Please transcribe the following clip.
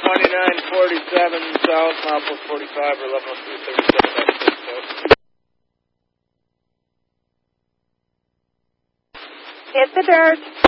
2947 south, milepost 45 or 110337. Hit the dirt.